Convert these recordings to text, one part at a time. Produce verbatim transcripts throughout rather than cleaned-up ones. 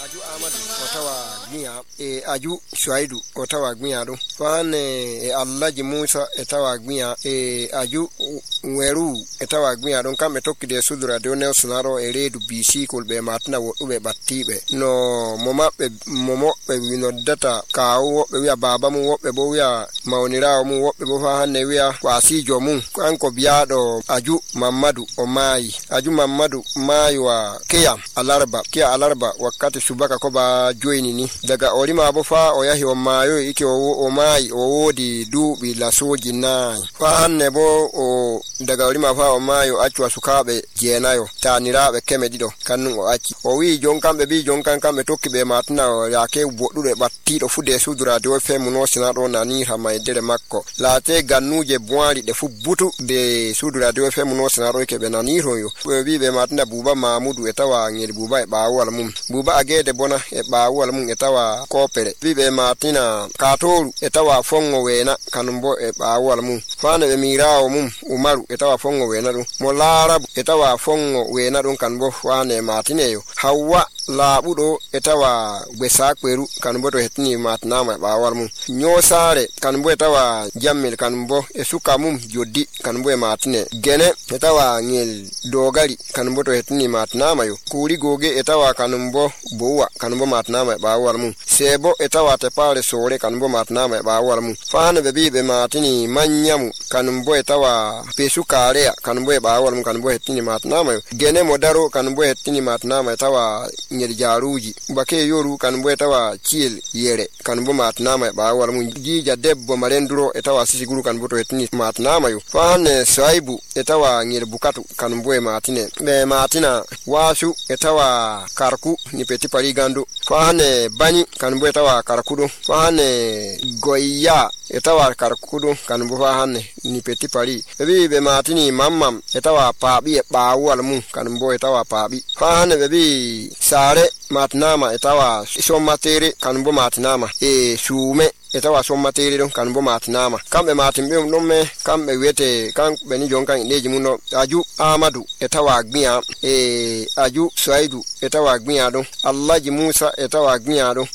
aju amadu otawa gmiya e aju shuaidu otawa gmiya do fan e allaji musa etawa gmiya e aju weru etawa gmiya don kambe tokkide sudura do ne sunaro e redu bc kolbe matna wodube battibe no momabbe momobbe wino data kawo be wiya baba mu wobbe bo wiya mawnirawo mu wobbe bo fa hanne wiya kwasijo mu kanko biado aju mamadu o mai aju mamadu maiwa kiya alarba kiya alarba wakati subaka ko ba joini ni daga olima bo fa o yahi o mayo ike o, o mai o wodi dubi la soji na fa hanne bo o daga olima fa o mayo accu sukabe jenayo tanirabe kemedido kannu o acci o wi jonkambe bi jonkan kambe tokkibe matna yake boddude battido fude sudura do femu no sinado nani ha mai dere makko laate gannuje boali de fu butu be sudura do femu no sinado ke be nani royo wi be matna buba mamudu etawa ngel buba e baawal mum buba agede bona e baawal mum etawa kopere wi be matina katoru etawa fongo wena kanumbo e baawal mum fane be miraawo mum umaru etawa fongo wena dum mo laarabu etawa fongo wena dum kanbo fane matineyo hawa laabudo etawa besakweru kanbo to hetni matnama baawal mum nyosare kanbo etawa jammel kanbo e suka mum joddi kanbo e matine gene etawa ngel dogali kanbo to hetni matnama yo kuri goge etawa kanbo bowa kanbo matnama baawal mum sebo etawa te pare sore kanbo matnama baawal mum fane be bibe matini manyamu kanbo etawa pesukare kanbo e baawal mum kanbo hetni matnama yo gene modaro kanbo hetni matnama etawa ngel jaruji bake yoru kanbo etawa chiel yere kanbo matnama baawal mum jija debbo marenduro etawa sisiguru kanbo to hetni matnama yo fane saibu etawa ngel bukatu kanbo e matine be matina wasu etawa karku ni peti pari gandu fane bani kanbo etawa karkudo fane goya etawa karkudo kanbo fane ni peti pari bebi be matini mammam etawa pabi e baawal mum kanbo etawa pabi fane bebi sare matnama etawa somatere kanbo matnama e sume etawa somatere don kanbo matnama kambe matimbe nomme kambe wete kambe ni jonkan neji muno aju amadu etawa gmiya e aju shuaidu etawa gmiya don allaji musa etawa gmiya don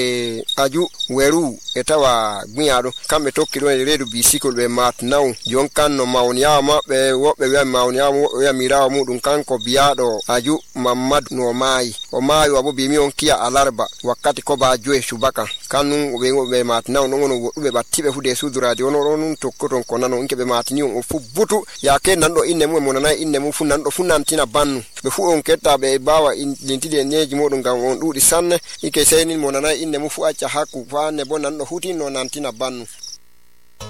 e aju weru etawa gmiya don kambe tokkiro e redu bisikol be matnaw jonkan no mawniya mabbe wobbe wi mawniya wi mirawo mudum kanko biado aju mamadu no mai o mai wabo bimi on kiya alarba wakati ko ba joe subaka kanu be be matnaw no ngono wobbe battibe fude sudura de ono non tokkoton ko nano inke be matini on fu butu yake nando inne mu monana inne mu fu nando fu nantina bannu be fu on ketta be bawa lintide neji modum gam on dudi sanne ike seyni monana inne mu fu acca hakku faane bo nando huti no nantina bannu